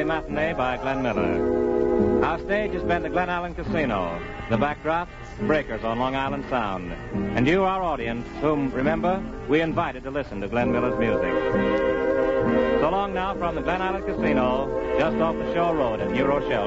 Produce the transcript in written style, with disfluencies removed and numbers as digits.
Saturday Matinee by Glenn Miller. Our stage has been the Glen Allen Casino. The backdrop, breakers on Long Island Sound. And you, our audience, whom, remember, we invited to listen to Glenn Miller's music. So long now from the Glen Allen Casino, just off the Shore Road at New Rochelle.